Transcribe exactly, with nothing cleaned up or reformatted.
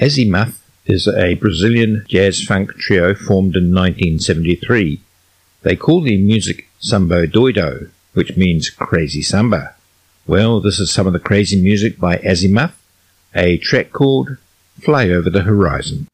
Azimuth is a Brazilian jazz-funk trio formed in nineteen seventy-three. They call their music Samba Doido, which means crazy samba. Well, this is some of the crazy music by Azimuth, a track called Fly Over the Horizon.